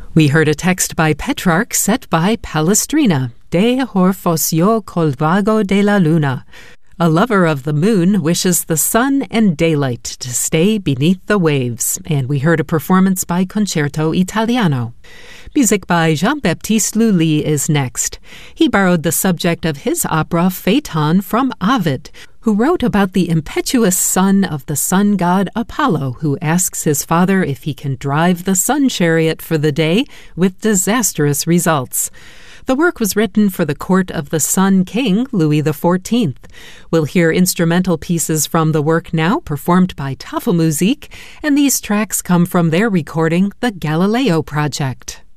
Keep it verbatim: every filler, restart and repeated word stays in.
We heard a text by Petrarch set by Palestrina, De Horfos yo col vago de la luna. A lover of the moon wishes the sun and daylight to stay beneath the waves. And we heard a performance by Concerto Italiano. Music by Jean-Baptiste Lully is next. He borrowed the subject of his opera Phaeton from Ovid, who wrote about the impetuous son of the sun god Apollo, who asks his father if he can drive the sun chariot for the day with disastrous results. The work was written for the court of the Sun King, Louis the fourteenth. We'll hear instrumental pieces from the work now, performed by Tafelmusik, and these tracks come from their recording, The Galileo Project.